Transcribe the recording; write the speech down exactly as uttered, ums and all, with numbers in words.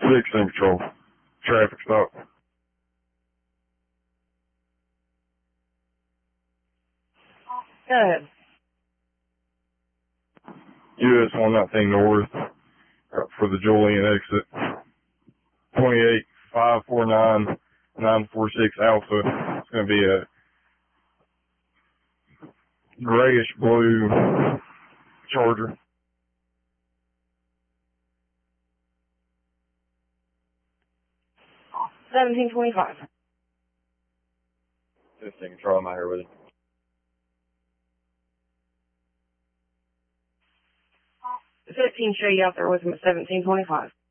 Six in control. Traffic stop. Go ahead. U S one nineteen North for the Julian exit. twenty-eight five four nine nine four six Alpha. It's going to be a grayish blue Charger. seventeen twenty-five. fifteen control, I'm out here with you. fifteen show you out there with him at seventeen twenty-five.